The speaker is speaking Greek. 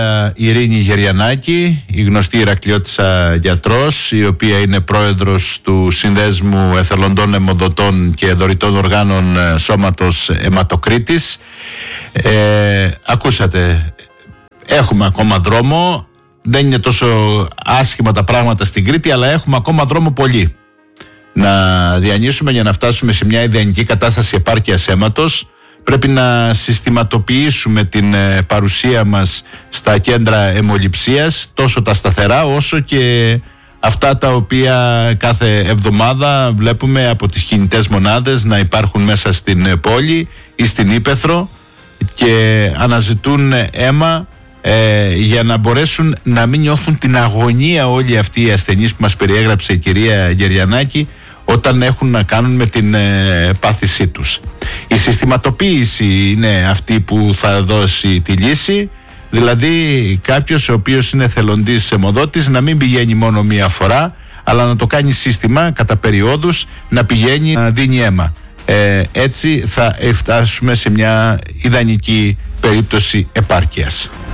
Ειρήνη Γεριανάκη, η γνωστή Ηρακλειώτισσα γιατρός, η οποία είναι πρόεδρος του Συνδέσμου Εθελοντών Αιμοδοτών και Δωρητών Οργάνων Σώματος Αιματοκρήτης. Ακούσατε, έχουμε ακόμα δρόμο, δεν είναι τόσο άσχημα τα πράγματα στην Κρήτη, αλλά έχουμε ακόμα δρόμο πολύ να διανύσουμε για να φτάσουμε σε μια ιδανική κατάσταση επάρκειας αίματος. Πρέπει να συστηματοποιήσουμε την παρουσία μας στα κέντρα αιμοληψίας, τόσο τα σταθερά όσο και αυτά τα οποία κάθε εβδομάδα βλέπουμε από τις κινητές μονάδες να υπάρχουν μέσα στην πόλη ή στην Ύπαιθρο και αναζητούν αίμα για να μπορέσουν να μην νιώθουν την αγωνία όλοι αυτοί οι ασθενείς που μας περιέγραψε η κυρία Γεριανάκη όταν έχουν να κάνουν με την πάθησή τους. Η συστηματοποίηση είναι αυτή που θα δώσει τη λύση, δηλαδή κάποιος ο οποίος είναι εθελοντής αιμοδότης να μην πηγαίνει μόνο μία φορά, αλλά να το κάνει σύστημα κατά περιόδους, να πηγαίνει να δίνει αίμα. Έτσι θα φτάσουμε σε μια ιδανική περίπτωση επάρκειας.